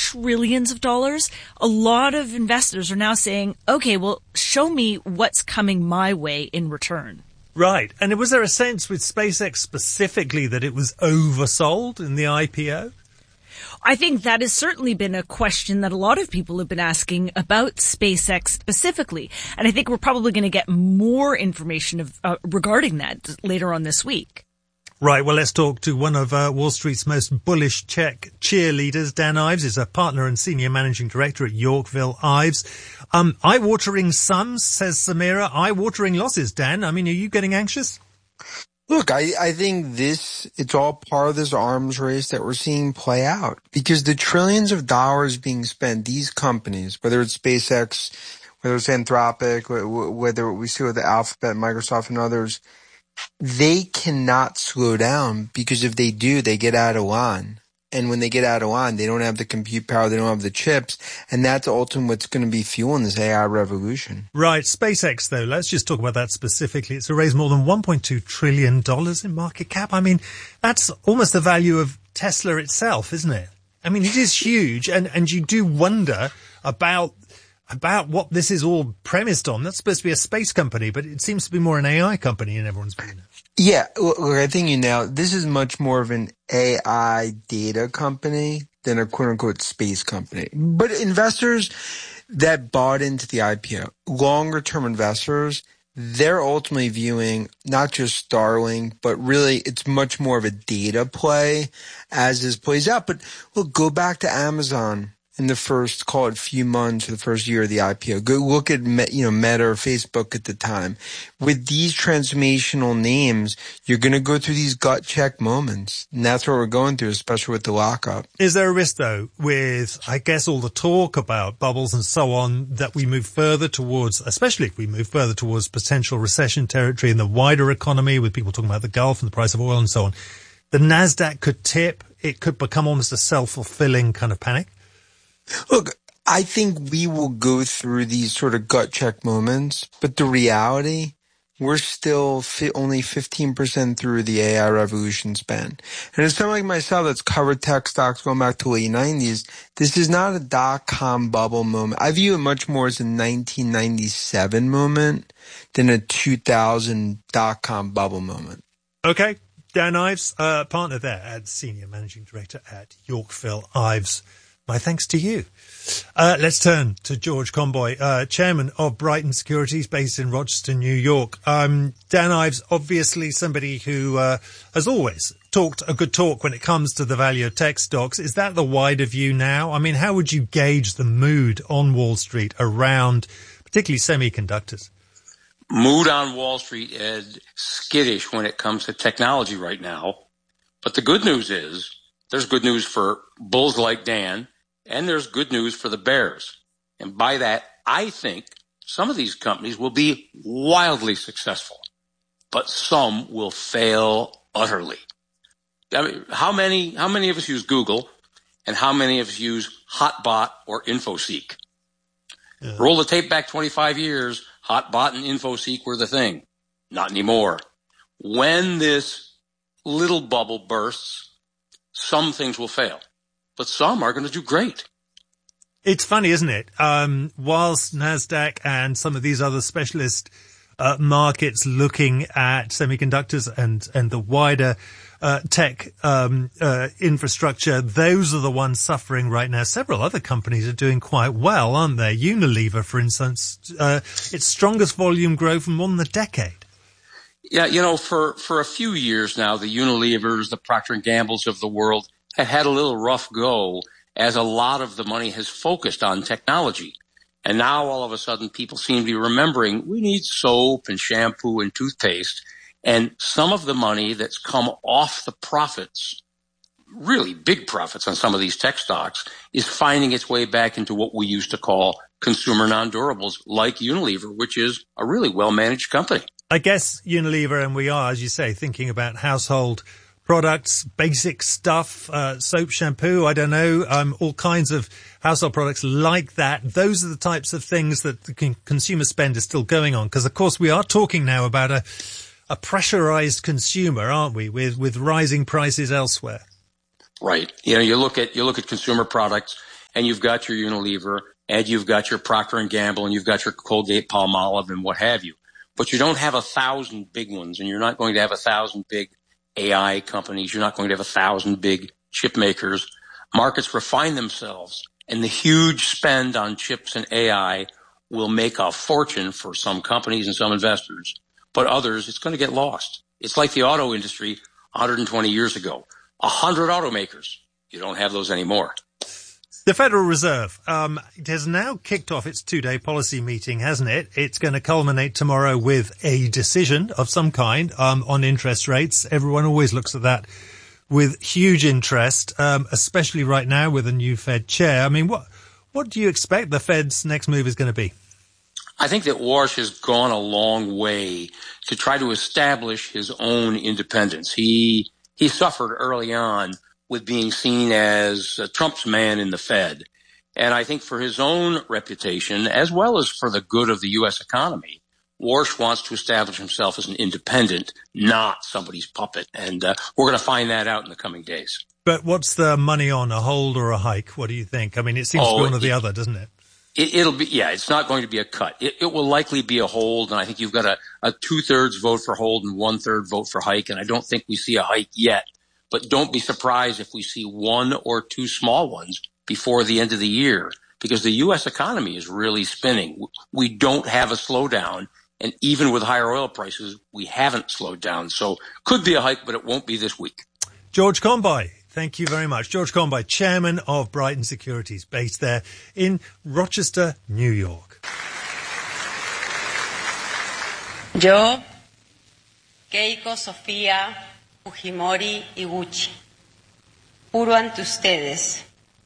trillions of dollars, a lot of investors are now saying, okay, well, show me what's coming my way in return. Right. And was there a sense with SpaceX specifically that it was oversold in the IPO? I think that has certainly been a question that a lot of people have been asking about SpaceX specifically. And I think we're probably going to get more information regarding that later on this week. Right. Well, let's talk to one of Wall Street's most bullish tech cheerleaders. Dan Ives is a partner and senior managing director at Yorkville Ives. Eye-watering sums, says Samira. Eye-watering losses, Dan. I mean, are you getting anxious? Look, I think it's all part of this arms race that we're seeing play out, because the trillions of dollars being spent, these companies, whether it's SpaceX, whether it's Anthropic, whether we see with the Alphabet, Microsoft and others, they cannot slow down, because if they do, they get out of line. And when they get out of line, they don't have the compute power, they don't have the chips, and that's ultimately what's going to be fueling this AI revolution. Right. SpaceX, though, let's just talk about that specifically. It's raised more than $1.2 trillion in market cap. I mean, that's almost the value of Tesla itself, isn't it? I mean, it is huge, and you do wonder about what this is all premised on. That's supposed to be a space company, but it seems to be more an AI company in everyone's view now. Yeah, look, I think this is much more of an AI data company than a quote-unquote space company. But investors that bought into the IPO, longer-term investors, they're ultimately viewing not just Starlink, but really it's much more of a data play as this plays out. But look, go back to Amazon in the first, call it few months or the first year of the IPO. Go look at, Meta or Facebook at the time. With these transformational names, you're going to go through these gut check moments. And that's what we're going through, especially with the lockup. Is there a risk, though, with, I guess, all the talk about bubbles and so on, that we move further towards, especially if we move further towards potential recession territory in the wider economy, with people talking about the Gulf and the price of oil and so on, the NASDAQ could tip, it could become almost a self-fulfilling kind of panic? Look, I think we will go through these sort of gut check moments, but the reality, we're still only 15% through the AI revolution span. And as someone like myself that's covered tech stocks going back to the late 90s, this is not a dot-com bubble moment. I view it much more as a 1997 moment than a 2000 dot-com bubble moment. Okay. Dan Ives, partner there and senior managing director at Yorkville Ives. My thanks to you. Let's turn to George Comboy, chairman of Brighton Securities, based in Rochester, New York. Dan Ives, obviously somebody who has always talked a good talk when it comes to the value of tech stocks. Is that the wider view now? I mean, how would you gauge the mood on Wall Street around particularly semiconductors? Mood on Wall Street is skittish when it comes to technology right now. But the good news is there's good news for bulls like Dan, and there's good news for the bears. And by that, I think some of these companies will be wildly successful, but some will fail utterly. I mean, how many of us use Google, and how many of us use Hotbot or InfoSeek? Yeah. Roll the tape back 25 years, Hotbot and InfoSeek were the thing. Not anymore. When this little bubble bursts, some things will fail, but some are going to do great. It's funny, isn't it? Whilst NASDAQ and some of these other specialist markets looking at semiconductors and the wider tech infrastructure, those are the ones suffering right now. Several other companies are doing quite well, aren't they? Unilever, for instance, its strongest volume growth in more than a decade. Yeah, for a few years now, the Unilevers, the Procter & Gambles of the world have had a little rough go as a lot of the money has focused on technology. And now all of a sudden people seem to be remembering we need soap and shampoo and toothpaste. And some of the money that's come off the profits, really big profits on some of these tech stocks, is finding its way back into what we used to call consumer non-durables like Unilever, which is a really well-managed company. I guess Unilever, and we are, as you say, thinking about household products, basic stuff, soap, shampoo, I don't know, all kinds of household products like that. Those are the types of things that the consumer spend is still going on. Because, of course, we are talking now about a pressurized consumer, aren't we, with rising prices elsewhere? Right. You look at consumer products, and you've got your Unilever, and you've got your Procter & Gamble, and you've got your Colgate-Palmolive, and what have you. But you don't have 1,000 big ones, and you're not going to have 1,000 big AI companies. You're not going to have 1,000 big chip makers. Markets refine themselves, and the huge spend on chips and AI will make a fortune for some companies and some investors. But others, it's going to get lost. It's like the auto industry 120 years ago. 100 automakers. You don't have those anymore. The Federal Reserve it has now kicked off its two-day policy meeting, hasn't it? It's going to culminate tomorrow with a decision of some kind on interest rates. Everyone always looks at that with huge interest, especially right now with a new Fed chair. I mean, what do you expect the Fed's next move is going to be? I think that Warsh has gone a long way to try to establish his own independence. He suffered early on with being seen as Trump's man in the Fed. And I think for his own reputation, as well as for the good of the U.S. economy, Warsh wants to establish himself as an independent, not somebody's puppet. And we're going to find that out in the coming days. But what's the money on, a hold or a hike? What do you think? I mean, it seems to be one or the other, doesn't it? It'll be, it's not going to be a cut. It will likely be a hold, and I think you've got a 2/3 vote for hold and 1/3 vote for hike, and I don't think we see a hike yet. But don't be surprised if we see one or two small ones before the end of the year, because the U.S. economy is really spinning. We don't have a slowdown, and even with higher oil prices, we haven't slowed down. So could be a hike, but it won't be this week. George Conboy, thank you very much. George Conboy, chairman of Brighton Securities, based there in Rochester, New York. Yo, Keiko Sofía Fujimori Iguchi, juro ante ustedes,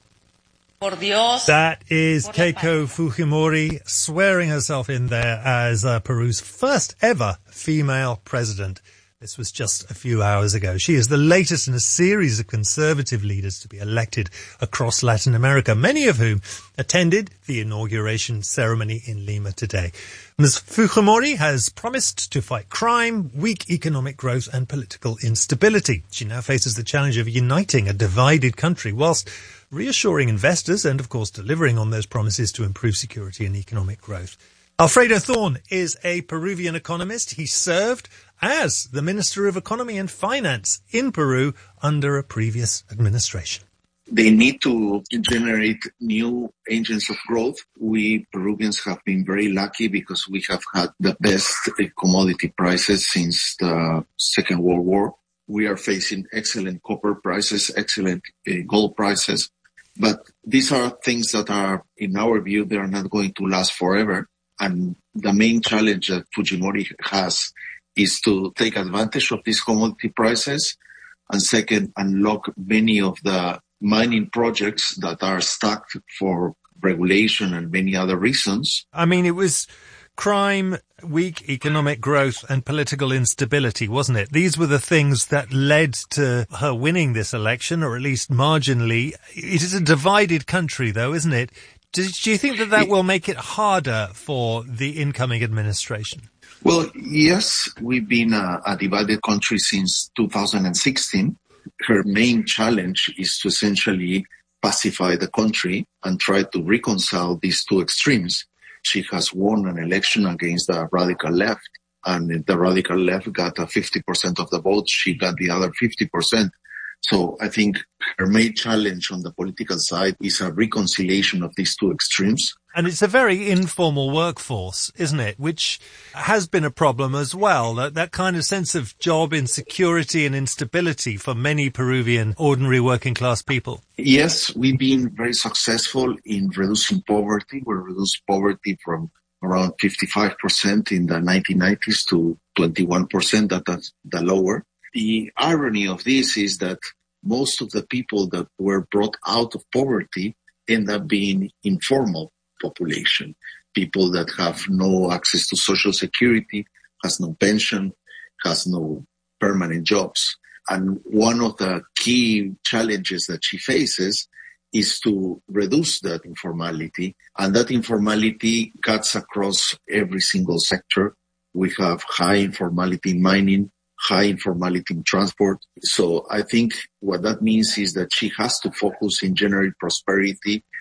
por Dios. That is Keiko Fujimori swearing herself in there as Peru's first ever female president. This was just a few hours ago. She is the latest in a series of conservative leaders to be elected across Latin America, many of whom attended the inauguration ceremony in Lima today. Ms. Fujimori has promised to fight crime, weak economic growth and political instability. She now faces the challenge of uniting a divided country whilst reassuring investors and, of course, delivering on those promises to improve security and economic growth. Alfredo Thorne is a Peruvian economist. He served as the Minister of Economy and Finance in Peru under a previous administration. They need to generate new engines of growth. We Peruvians have been very lucky because we have had the best commodity prices since the Second World War. We are facing excellent copper prices, excellent gold prices. But these are things that are, in our view, they are not going to last forever. And the main challenge that Fujimori has is to take advantage of these commodity prices, and second, unlock many of the mining projects that are stuck for regulation and many other reasons. I mean, it was crime, weak economic growth and political instability, wasn't it? These were the things that led to her winning this election, or at least marginally. It is a divided country, though, isn't it? Do you think that will make it harder for the incoming administration? Well, yes, we've been a divided country since 2016. Her main challenge is to essentially pacify the country and try to reconcile these two extremes. She has won an election against the radical left, and the radical left got 50% of the votes. She got the other 50%. So I think her main challenge on the political side is a reconciliation of these two extremes. And it's a very informal workforce, isn't it? Which has been a problem as well. That kind of sense of job insecurity and instability for many Peruvian ordinary working class people. Yes, we've been very successful in reducing poverty. We reduced poverty from around 55% in the 1990s to 21%. That's the lower. The irony of this is that most of the people that were brought out of poverty end up being informal population, people that have no access to social security, has no pension, has no permanent jobs. And one of the key challenges that she faces is to reduce that informality. And that informality cuts across every single sector. We have high informality in mining, high informality in transport. So I think what that means is that she has to focus in generating prosperity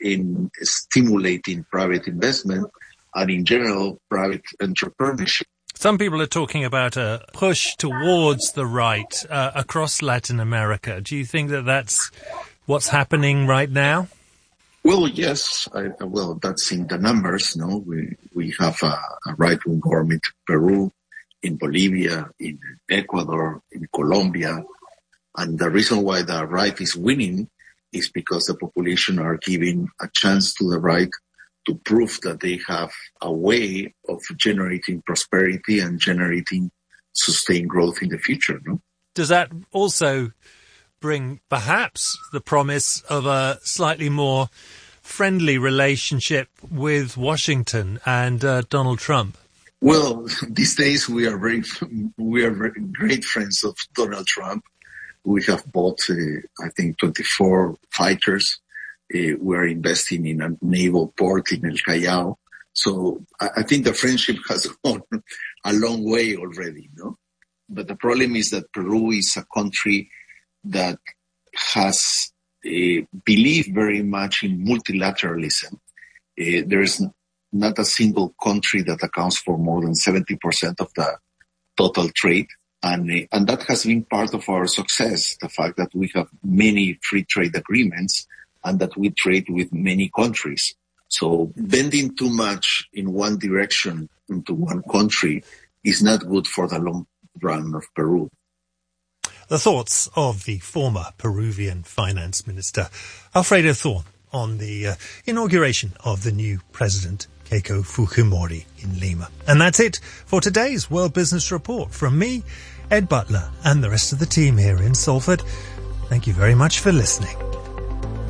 in stimulating private investment and in general private entrepreneurship. Some people are talking about a push towards the right across Latin America. Do you think that that's what's happening right now? Well, yes. Well, that's in the numbers. No, we have a right-wing government in Peru, in Bolivia, in Ecuador, in Colombia, and the reason why the right is winning is because the population are giving a chance to the right to prove that they have a way of generating prosperity and generating sustained growth in the future. No? Does that also bring perhaps the promise of a slightly more friendly relationship with Washington and Donald Trump? Well, these days we are very great friends of Donald Trump. We have bought, I think, 24 fighters. We're investing in a naval port in El Callao. So I think the friendship has gone a long way already, no? But the problem is that Peru is a country that has believed very much in multilateralism. There is not a single country that accounts for more than 70% of the total trade. And that has been part of our success, the fact that we have many free trade agreements and that we trade with many countries. So bending too much in one direction into one country is not good for the long run of Peru. The thoughts of the former Peruvian finance minister, Alfredo Thorn, on the inauguration of the new president, Keiko Fujimori, in Lima. And that's it for today's World Business Report from me, Ed Butler, and the rest of the team here in Salford. Thank you very much for listening.